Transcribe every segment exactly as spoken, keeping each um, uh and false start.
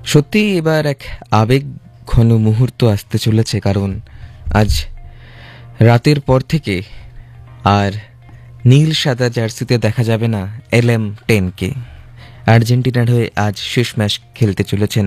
সত্যি এবার এক আবেগ ঘন মুহূর্ত আসতে চলেছে, কারণ আজ রাতের পর থেকে আর নীল সাদা জার্সিতে দেখা যাবে না এল এম টেনকে। আর্জেন্টিনার হয়ে আজ শেষ ম্যাচ খেলতে চলেছেন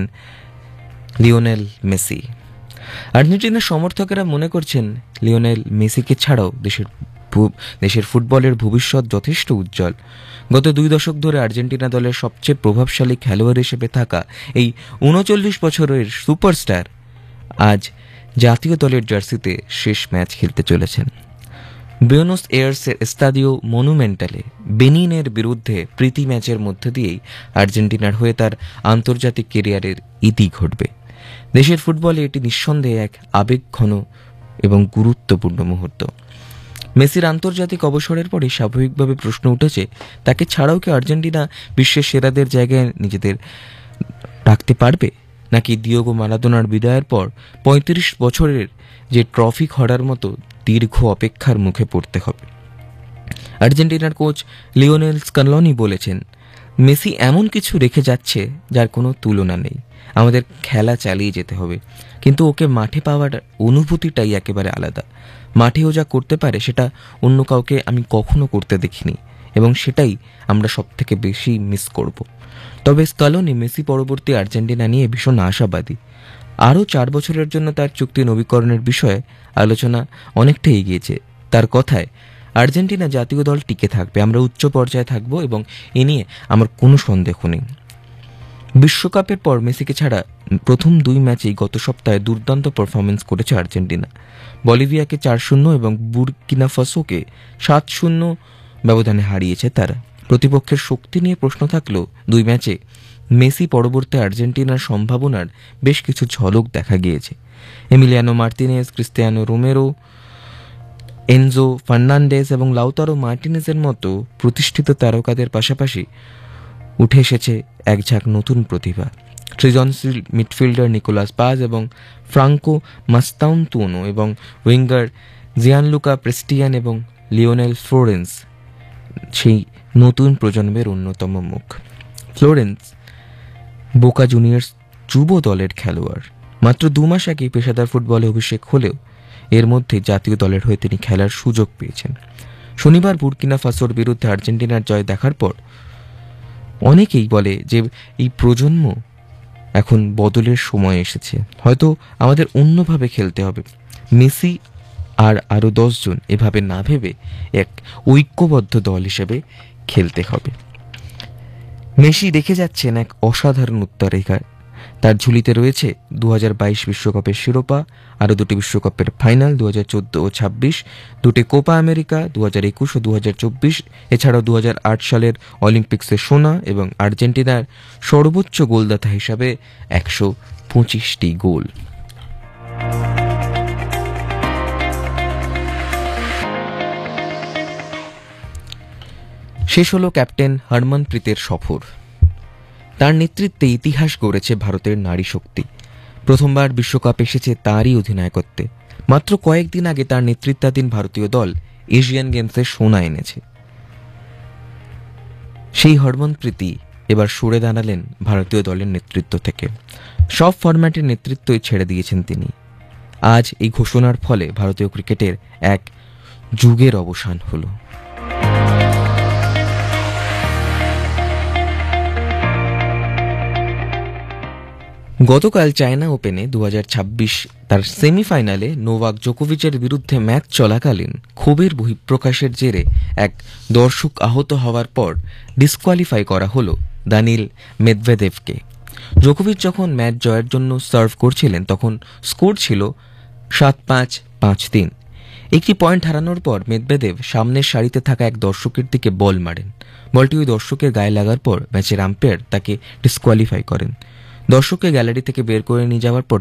লিওনেল মেসি। আর্জেন্টিনার সমর্থকেরা মনে করছেন লিওনেল মেসিকে ছাড়াও দেশের দেশের ফুটবলের ভবিষ্যৎ যথেষ্ট উজ্জ্বল। গত দুই দশক ধরে আর্জেন্টিনা দলের সবচেয়ে প্রভাবশালী খেলোয়াড় হিসেবে থাকা এই উনচল্লিশ বছরের সুপারস্টার আজ জাতীয় দলের জার্সিতে শেষ ম্যাচ খেলতে চলেছেন। বুয়েনোস এয়ার্সের এস্তাদিও মনুমেন্টালে বেনিনের বিরুদ্ধে প্রীতি ম্যাচের মধ্যে দিয়েই আর্জেন্টিনার হয়ে তার আন্তর্জাতিক কেরিয়ারের ইতি ঘটবে। দেশের ফুটবলে এটি নিঃসন্দেহে এক আবেগঘন এবং গুরুত্বপূর্ণ মুহূর্ত। মেসির আন্তর্জাতিক অবসরের পরে স্বাভাবিকভাবে প্রশ্ন উঠেছে, তাকে ছাড়াও কি আর্জেন্টিনা বিশ্বের সেরাদের জায়গায় নিজেদের রাখতে পারবে, নাকি দিয়েগো মারাদোনার বিদায়ের পর পঁয়ত্রিশ বছরের যে ট্রফি খরার মতো দীর্ঘ অপেক্ষার মুখে পড়তে হবে। আর্জেন্টিনার কোচ লিওনেল স্কালোনি বলেছেন, মেসি এমন কিছু রেখে যাচ্ছে যার কোনো তুলনা নেই। আমাদের খেলা চালিয়ে যেতে হবে, কিন্তু ওকে মাঠে পাওয়ার অনুভূতিটাই একেবারে আলাদা। মাঠেও যা করতে পারে সেটা অন্য কাউকে আমি কখনো করতে দেখিনি, এবং সেটাই আমরা সব থেকে বেশি মিস করব। তবে স্কালোনি মেসি পরবর্তী আর্জেন্টিনা নিয়ে ভীষণ আশাবাদী। আরও চার বছরের জন্য তার চুক্তি নবীকরণের বিষয়ে আলোচনা অনেকটা এগিয়েছে। তার কথায়, আর্জেন্টিনা জাতীয় দল টিকে থাকবে, আমরা উচ্চ পর্যায়ে থাকব, এবং এ নিয়ে আমার কোনো সন্দেহ নেই। বিশ্বকাপের পর মেসিকে ছাড়া প্রথম দুই ম্যাচেই গত সপ্তাহে দুর্দান্ত পারফরমেন্স করেছে আর্জেন্টিনা। বলিভিয়াকে চার শূন্য এবং বুর্কিনা ফাসোকে সাত শূন্য ব্যবধানে হারিয়েছে তারা। প্রতিপক্ষের শক্তি নিয়ে প্রশ্ন থাকলেও দুই ম্যাচে মেসি পরবর্তী আর্জেন্টিনার সম্ভাবনার বেশ কিছু ঝলক দেখা গিয়েছে। Emiliano Martinez, Cristiano Romero, Enzo Fernandez এবং লাউতারো মার্টিনেজের মতো প্রতিষ্ঠিত তারকাদের পাশাপাশি উঠে এসেছে এক ঝাঁক নতুন প্রতিভা। সৃজনশীল মিডফিল্ডার নিকোলাস পাজ এবং ফ্রাঙ্কো মাস্তাউন্তুনো এবং উইঙ্গার জিয়ানলুকা প্রেস্টিয়ান এবং লিওনেল ফ্লোরেন্স সেই নতুন প্রজন্মের অন্যতম মুখ। ফ্লোরেন্স বোকা জুনিয়র্স যুব দলের খেলোয়াড়। মাত্র দু মাস আগে পেশাদার ফুটবলে অভিষেক হলেও এর মধ্যে জাতীয় দলের হয়ে তিনি খেলার সুযোগ পেয়েছেন। শনিবার বুর্কিনা ফাসোর বিরুদ্ধে আর্জেন্টিনার জয় দেখার পর অনেকেই বলে যে এই প্রজন্ম এখন বদলের সময় এসেছে, হয়তো আমাদের অন্যভাবে খেলতে হবে। মেসি আর আরও দশজন এভাবে না ভেবে এক ঐক্যবদ্ধ দল হিসেবে খেলতে হবে। মেসি রেখে যাচ্ছেন এক অসাধারণ উত্তরাধিকার। তার ঝুলিতে রয়েছে দু হাজার বাইশ বিশ্বকাপের শিরোপা, আরও দুটি বিশ্বকাপের ফাইনাল দু হাজার চোদ্দো ও ছাব্বিশ, দুটি কোপা আমেরিকা দু হাজার একুশ ও দু হাজার চব্বিশ, এছাড়াও দু হাজার আট সালের অলিম্পিক্সে সোনা এবং আর্জেন্টিনার সর্বোচ্চ গোলদাতা হিসাবে একশো পঁচিশটি গোল। শেষ হলো ক্যাপ্টেন হরমনপ্রীতের সফর। তার নেতৃত্বে ইতিহাস গড়েছে ভারতের নারী শক্তি। প্রথমবার বিশ্বকাপ এসেছে তাঁরই অধিনায়কত্বে। মাত্র কয়েকদিন আগে তার নেতৃত্বাধীন ভারতীয় দল এশিয়ান গেমসে সোনা এনেছে। সেই হরমনপ্রীতি এবার সরে দাঁড়ালেন ভারতীয় দলের নেতৃত্ব থেকে। সব ফরম্যাটের নেতৃত্বই ছেড়ে দিয়েছেন তিনি। আজ এই ঘোষণার ফলে ভারতীয় ক্রিকেটের এক যুগের অবসান হলো। গতকাল চায়না ওপেনে দু হাজার ছাব্বিশ তার সেমিফাইনালে নোভাক জোকোভিচের বিরুদ্ধে ম্যাচ চলাকালীন ক্ষোভের বহিঃপ্রকাশের জেরে এক দর্শক আহত হওয়ার পর ডিসকোয়ালিফাই করা হলো দানিল মেদভেদেভকে। জোকোভিচ যখন ম্যাচ জয়ের জন্য সার্ভ করছিলেন তখন স্কোর ছিল সাত পাঁচ পাঁচ তিন। একটি পয়েন্ট হারানোর পর মেদভেদেভ সামনের সারিতে থাকা এক দর্শকের দিকে বল মারেন। বলটি ওই দর্শকের গায়ে লাগার পর ম্যাচের আম্পায়ার তাকে ডিসকোয়ালিফাই করেন। দর্শককে গ্যালারি থেকে বের করে নিয়ে যাওয়ার পর